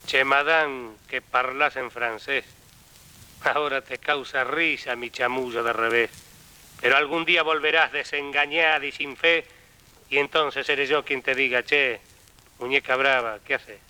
Che, madame, que parlas en francés. Ahora te causa risa mi chamullo de revés. Pero algún día volverás desengañada y sin fe, y entonces seré yo quien te diga, che, muñeca brava, ¿qué haces?